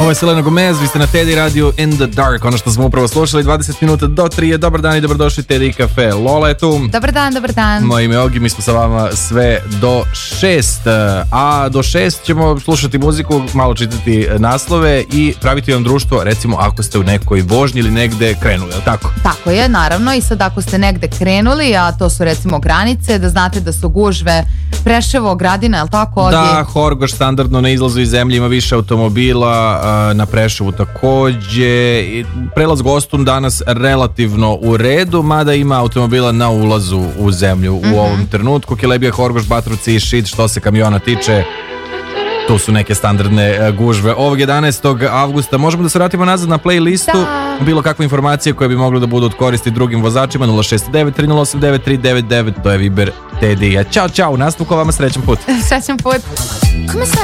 Ovo je Selena Gomez, vi ste na Teddy Radio In The Dark. Ono što smo upravo slušali, 20 minuta do 3 je dobar dan i dobrodošli Teddy Cafe. Lola je tu. Dobar dan, dobar dan. Moje ime je Ogi, mi smo sa vama sve do 6. A do 6 ćemo slušati muziku, malo čitati naslove i praviti vam društvo, recimo ako ste u nekoj vožnji ili negde krenuli, je li tako? Tako je, naravno. I sad ako ste negde krenuli, a to su recimo granice, da znate da su gužve Preševo, Gradina, je li tako, Ogi? Da, Horgoš standardno na izlazu iz zemlje ima više automobila, na Preševu takođe. Prelaz Gostun danas relativno u redu, mada ima automobila na ulazu u zemlju u ovom trenutku. Kelebija, Horgoš, Batrovci i Šid, što se kamiona tiče, tu su neke standardne gužve. Ovog 11. avgusta možemo da se vratimo nazad na playlistu. Bilo kakve informacije koje bi moglo da budu od koristi drugim vozačima. 069 3089 399, to je Viber Tedija. Ćao, čao, nastavku vama, srećan put. Srećan put.